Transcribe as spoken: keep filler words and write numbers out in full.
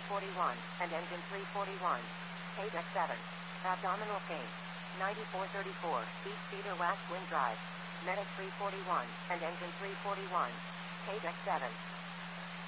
forty-one, and engine three forty-one. K deck seven. Abdominal pain. ninety-four thirty-four, eight-seater wax wind drive. Medic three forty-one, and engine three forty-one. K deck seven.